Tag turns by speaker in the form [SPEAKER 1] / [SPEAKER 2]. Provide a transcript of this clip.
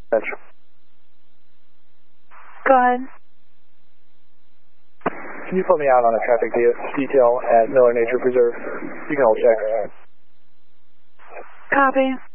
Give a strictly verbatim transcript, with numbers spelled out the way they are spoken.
[SPEAKER 1] Central.
[SPEAKER 2] Go ahead.
[SPEAKER 1] Can you put me out on a traffic de detail at Miller Nature Preserve? You can hold check.
[SPEAKER 2] Copy.